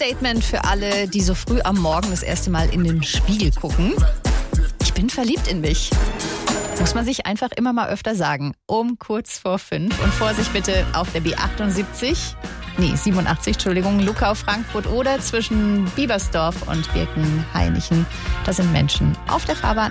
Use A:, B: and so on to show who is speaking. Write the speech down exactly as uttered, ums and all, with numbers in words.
A: Statement für alle, die so früh am Morgen das erste Mal in den Spiegel gucken. Ich bin verliebt in mich. Muss man sich einfach immer mal öfter sagen. Um kurz vor fünf. Und Vorsicht bitte auf der B achtundsiebzig, nee, siebenundachtzig, Entschuldigung, Luckau, Frankfurt oder zwischen Biebersdorf und Birkenhainichen. Da sind Menschen auf der Fahrbahn.